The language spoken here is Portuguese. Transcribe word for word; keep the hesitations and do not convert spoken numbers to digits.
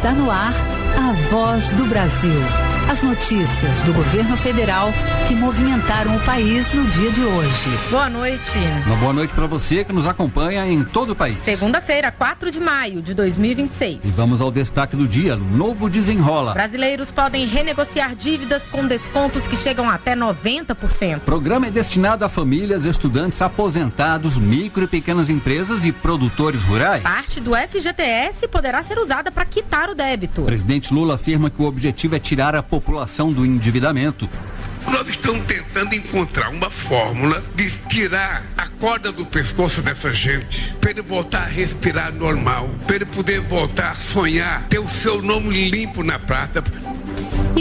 Está no ar a Voz do Brasil. As notícias do governo federal que movimentaram o país no dia de hoje. Boa noite. Uma boa noite para você que nos acompanha em todo o país. Segunda-feira, quatro de maio de dois mil e vinte e seis. E vamos ao destaque do dia, Novo Desenrola. Brasileiros podem renegociar dívidas com descontos que chegam até noventa por cento. Programa é destinado a famílias, estudantes, aposentados, micro e pequenas empresas e produtores rurais. Parte do F G T S poderá ser usada para quitar o débito. O presidente Lula afirma que o objetivo é tirar a população do endividamento. Nós estamos tentando encontrar uma fórmula de tirar a corda do pescoço dessa gente, para ele voltar a respirar normal, para ele poder voltar a sonhar, ter o seu nome limpo na prata,